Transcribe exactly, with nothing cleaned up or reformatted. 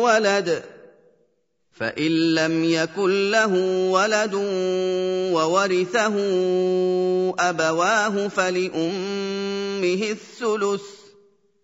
وَلَدٌ فَإِن لَّمْ يَكُن لَّهُ وَلَدٌ وَوَرِثَهُ أَبَوَاهُ فَلِأُمِّهِ الثُّلُثُ ۚ